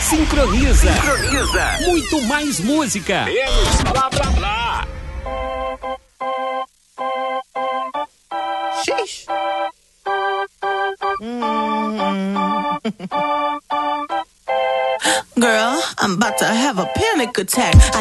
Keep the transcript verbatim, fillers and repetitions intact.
Sincroniza. Sincroniza. Muito mais música. Menos blá blá blá. Sheesh. Mm. Girl, I'm about to have a panic attack.